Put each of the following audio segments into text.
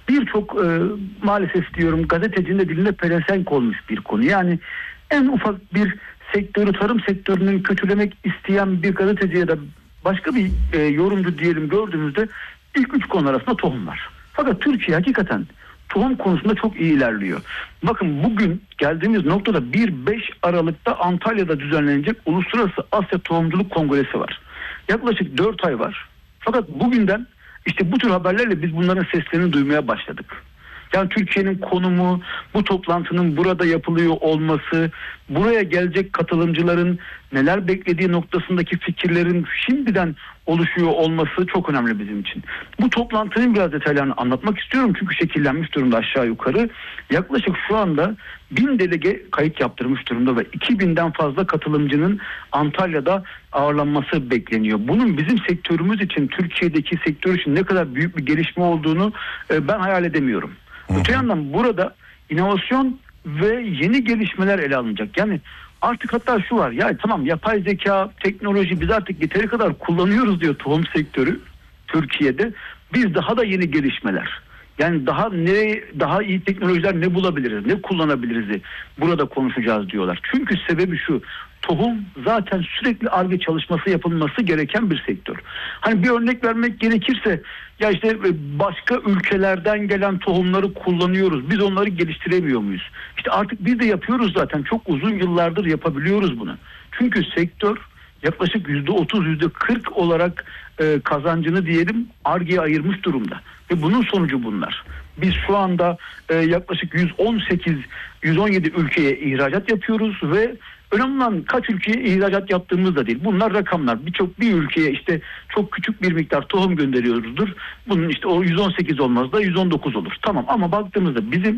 birçok maalesef diyorum gazetecinin de diline pelesenk olmuş bir konu. Yani en ufak bir sektörü, tarım sektörünün kötülemek isteyen bir gazeteci ya da başka bir yorumcu diyelim gördüğümüzde ilk 3 konu arasında tohum var. Fakat Türkiye hakikaten tohum konusunda çok iyi ilerliyor. Bakın bugün geldiğimiz noktada 1-5 Aralık'ta Antalya'da düzenlenecek Uluslararası Asya Tohumculuk Kongresi var. Yaklaşık 4 ay var. Fakat bugünden işte bu tür haberlerle biz bunların seslerini duymaya başladık. Yani Türkiye'nin konumu, bu toplantının burada yapılıyor olması, buraya gelecek katılımcıların neler beklediği noktasındaki fikirlerin şimdiden oluşuyor olması çok önemli bizim için. Bu toplantının biraz detaylarını anlatmak istiyorum çünkü şekillenmiş durumda aşağı yukarı. Yaklaşık şu anda 1000 delege kayıt yaptırmış durumda ve 2000'den fazla katılımcının Antalya'da ağırlanması bekleniyor. Bunun bizim sektörümüz için, Türkiye'deki sektör için ne kadar büyük bir gelişme olduğunu ben hayal edemiyorum. Öte yandan burada inovasyon ve yeni gelişmeler ele alınacak. Yani artık hatta şu var ya, tamam yapay zeka, teknoloji biz artık yeteri kadar kullanıyoruz diyor tohum sektörü Türkiye'de. Biz daha da yeni gelişmeler. Yani daha iyi teknolojiler ne bulabiliriz, ne kullanabiliriz burada konuşacağız diyorlar. Çünkü sebebi şu: tohum zaten sürekli Ar-Ge çalışması yapılması gereken bir sektör. Hani bir örnek vermek gerekirse ya işte başka ülkelerden gelen tohumları kullanıyoruz. Biz onları geliştiremiyor muyuz? İşte artık biz de yapıyoruz zaten. Çok uzun yıllardır yapabiliyoruz bunu. Çünkü sektör yaklaşık %30, %40 olarak kazancını diyelim Ar-Ge'ye ayırmış durumda. Ve bunun sonucu bunlar. Biz şu anda yaklaşık 117 ülkeye ihracat yapıyoruz ve önemli olan kaç ülkeye ihracat yaptığımız da değil. Bunlar rakamlar. Bir ülkeye işte çok küçük bir miktar tohum gönderiyoruzdur. Bunun işte o 118 olmaz da 119 olur. Tamam, ama baktığımızda bizim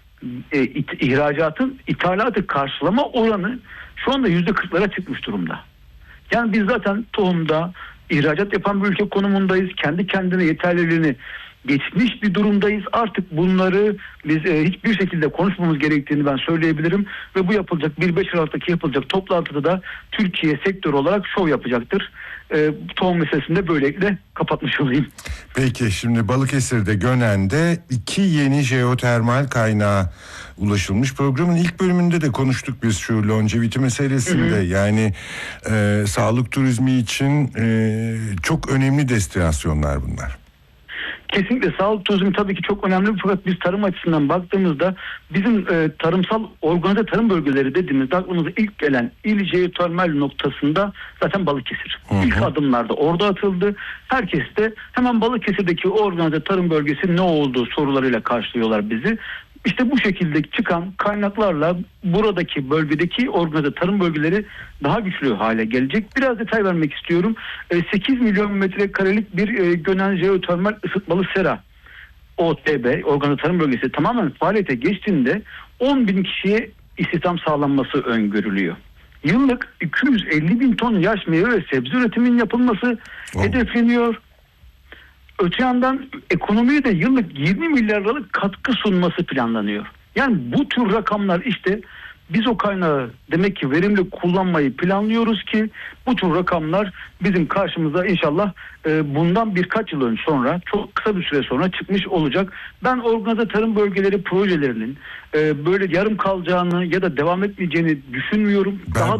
ihracatın ithalatı karşılama oranı şu anda %40'lara çıkmış durumda. Yani biz zaten tohumda ihracat yapan bir ülke konumundayız. Kendi kendine yeterliliğini geçmiş bir durumdayız. Artık bunları biz hiçbir şekilde konuşmamız gerektiğini ben söyleyebilirim. Ve bu yapılacak 1-5 Aralık'taki yapılacak toplantıda da Türkiye sektör olarak şov yapacaktır. Tohum meselesinde böylelikle kapatmış olayım. Peki, şimdi Balıkesir'de, Gönen'de 2 yeni jeotermal kaynağa ulaşılmış. Programın ilk bölümünde de konuştuk biz şu longevity meselesinde. Yani sağlık turizmi için çok önemli destinasyonlar bunlar. Kesinlikle sağlık turizmi tabii ki çok önemli, fakat biz tarım açısından baktığımızda bizim tarımsal organize tarım bölgeleri dediğimizde aklımıza ilk gelen il jeotermal noktasında zaten Balıkesir. İlk adımlarda orada atıldı. Herkes de hemen Balıkesir'deki organize tarım bölgesi ne olduğu sorularıyla karşılıyorlar bizi. İşte bu şekilde çıkan kaynaklarla buradaki bölgedeki organize tarım bölgeleri daha güçlü hale gelecek. Biraz detay vermek istiyorum. 8 milyon metrekarelik bir Gönen jeotermal ısıtmalı sera OTB, organize tarım bölgesi tamamen faaliyete geçtiğinde 10 bin kişiye istihdam sağlanması öngörülüyor. Yıllık 250 bin ton yaş meyve ve sebze üretiminin yapılması hedefleniyor. Öte yandan ekonomiye de yıllık 20 milyar liralık katkı sunması planlanıyor. Yani bu tür rakamlar, işte biz o kaynağı demek ki verimli kullanmayı planlıyoruz ki bu tür rakamlar bizim karşımıza inşallah bundan birkaç yıl sonra, çok kısa bir süre sonra çıkmış olacak. Ben organize tarım bölgeleri projelerinin böyle yarım kalacağını ya da devam etmeyeceğini düşünmüyorum.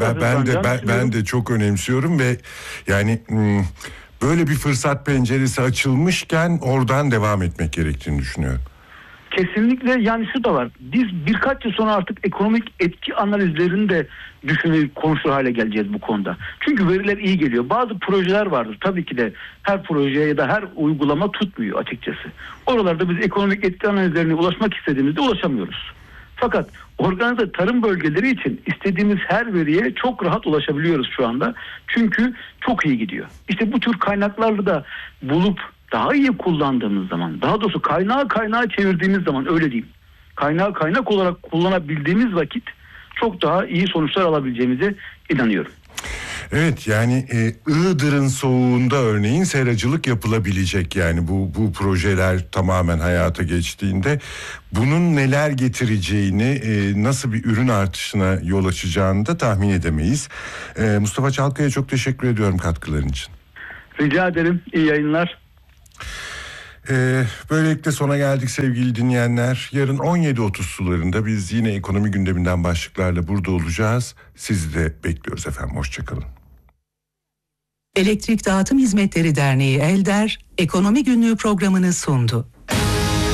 Ben de çok önemsiyorum ve yani böyle bir fırsat penceresi açılmışken oradan devam etmek gerektiğini düşünüyorum. Kesinlikle, yani şu da var. Biz birkaç yıl sonra artık ekonomik etki analizlerini de konuşur hale geleceğiz bu konuda. Çünkü veriler iyi geliyor. Bazı projeler vardır. Tabii ki de her proje ya da her uygulama tutmuyor açıkçası. Oralarda biz ekonomik etki analizlerine ulaşmak istediğimizde ulaşamıyoruz. Fakat organize tarım bölgeleri için istediğimiz her veriye çok rahat ulaşabiliyoruz şu anda. Çünkü çok iyi gidiyor. İşte bu tür kaynaklarla da bulup daha iyi kullandığımız zaman, daha doğrusu kaynağı çevirdiğimiz zaman, öyle diyeyim, kaynağı kaynak olarak kullanabildiğimiz vakit çok daha iyi sonuçlar alabileceğimize inanıyorum. Evet, yani Iğdır'ın soğuğunda örneğin seracılık yapılabilecek, yani bu projeler tamamen hayata geçtiğinde bunun neler getireceğini, nasıl bir ürün artışına yol açacağını da tahmin edemeyiz. Mustafa Çalkaya çok teşekkür ediyorum katkıların için. Rica ederim, iyi yayınlar. Böylelikle sona geldik sevgili dinleyenler. Yarın 17.30 sularında biz yine ekonomi gündeminden başlıklarla burada olacağız. Sizi de bekliyoruz efendim. Hoşçakalın. Elektrik Dağıtım Hizmetleri Derneği ELDER, Ekonomi Günlüğü programını sundu.